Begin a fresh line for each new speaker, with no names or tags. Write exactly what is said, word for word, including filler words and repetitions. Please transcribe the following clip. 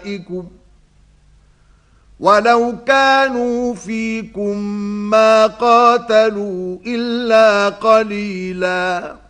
أعدائكم ولو كانوا فيكم ما قاتلوا إلا قليلاً